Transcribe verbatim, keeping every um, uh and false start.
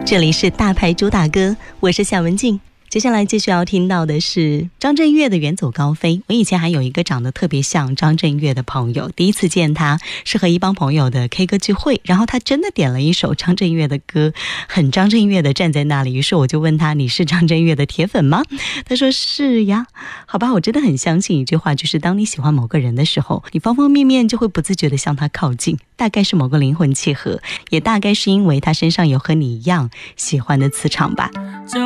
这里是大牌主打歌，我是夏文静。接下来继续要听到的是张震岳的远走高飞。我以前还有一个长得特别像张震岳的朋友，第一次见他是和一帮朋友的 K 歌聚会，然后他真的点了一首张震岳的歌，很张震岳的站在那里，于是我就问他，你是张震岳的铁粉吗？他说是呀。好吧，我真的很相信一句话，就是当你喜欢某个人的时候，你方方面面就会不自觉地向他靠近，大概是某个灵魂契合，也大概是因为他身上有和你一样喜欢的磁场吧。